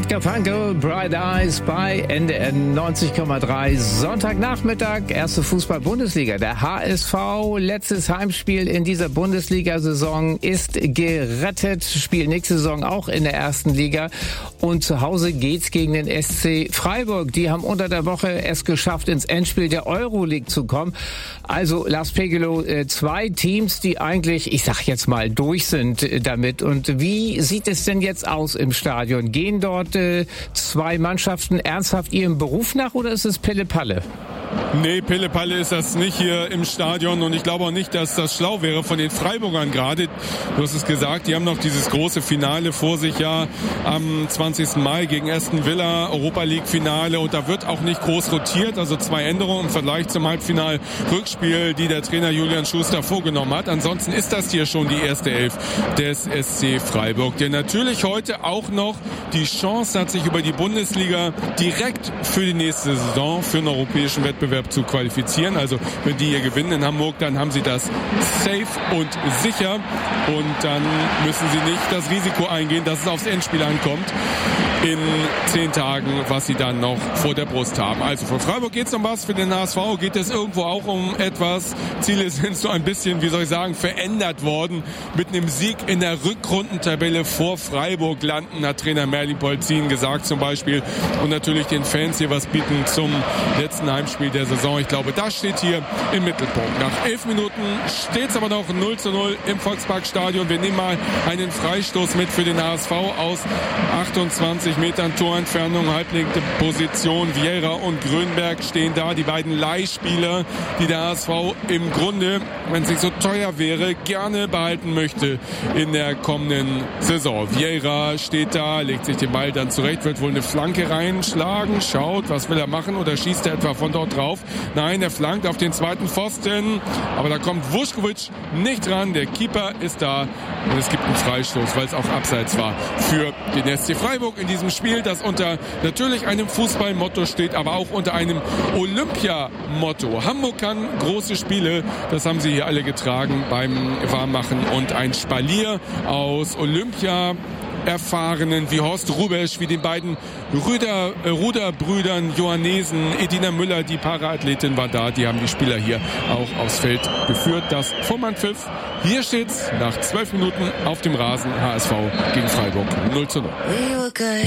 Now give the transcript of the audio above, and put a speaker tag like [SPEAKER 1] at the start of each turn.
[SPEAKER 1] Art Garfunkel, Bright Eyes bei NDR 90,3. Sonntagnachmittag, erste Fußball-Bundesliga. Der HSV, letztes Heimspiel in dieser Bundesliga-Saison, ist gerettet. Spielt nächste Saison auch in der ersten Liga. Und zu Hause geht's gegen den SC Freiburg. Die haben unter der Woche es geschafft, ins Endspiel der Euroleague zu kommen. Also, Lars Pegelow, zwei Teams, die eigentlich, ich sag jetzt mal, durch sind damit. Und wie sieht es denn jetzt aus im Stadion? Gehen dort zwei Mannschaften ernsthaft ihrem Beruf nach oder ist es Pille-Palle?
[SPEAKER 2] Nee, Pille-Palle ist das nicht hier im Stadion und ich glaube auch nicht, dass das schlau wäre von den Freiburgern gerade. Du hast es gesagt, die haben noch dieses große Finale vor sich ja am 20. Mai gegen Aston Villa, Europa-League-Finale und da wird auch nicht groß rotiert, also zwei Änderungen im Vergleich zum Halbfinal-Rückspiel, die der Trainer Julian Schuster vorgenommen hat. Ansonsten ist das hier schon die erste Elf des SC Freiburg, der natürlich heute auch noch die Chance hat, sich über die Bundesliga direkt für die nächste Saison, für einen europäischen Wettbewerb zu qualifizieren. Also wenn die hier gewinnen in Hamburg, dann haben sie das safe und sicher und dann müssen sie nicht das Risiko eingehen, dass es aufs Endspiel ankommt in 10 Tagen, was sie dann noch vor der Brust haben. Also von Freiburg geht es um was, für den HSV geht es irgendwo auch um etwas. Ziele sind so ein bisschen, wie soll ich sagen, verändert worden. Mit einem Sieg in der Rückrundentabelle vor Freiburg landen, hat Trainer Merlin Polzin gesagt zum Beispiel. Und natürlich den Fans hier was bieten zum letzten Heimspiel der Saison. Ich glaube, das steht hier im Mittelpunkt. Nach 11 Minuten steht es aber noch 0:0 im Volksparkstadion. Wir nehmen mal einen Freistoß mit für den HSV aus 28 Metern Torentfernung, halblinke Position. Vieira und Grönberg stehen da, die beiden Leihspieler, die der HSV im Grunde, wenn es nicht so teuer wäre, gerne behalten möchte in der kommenden Saison. Vieira steht da, legt sich den Ball dann zurecht, wird wohl eine Flanke reinschlagen, schaut, was will er machen oder schießt er etwa von dort drauf? Nein, er flankt auf den zweiten Pfosten, aber da kommt Vuskovic nicht ran, der Keeper ist da und es gibt einen Freistoß, weil es auch abseits war für den SC Freiburg in diesem Spiel, das unter natürlich einem Fußballmotto steht, aber auch unter einem Olympia-Motto. Hamburg kann große Spiele, das haben sie hier alle getragen beim Warmmachen und ein Spalier aus Olympia Erfahrenen wie Horst Rubesch, wie den beiden Ruderbrüdern Johannesen, Edina Müller, die Paraathletin war da, die haben die Spieler hier auch aufs Feld geführt. Das Vormannpfiff. Hier steht's nach 12 Minuten auf dem Rasen, HSV gegen Freiburg 0:0.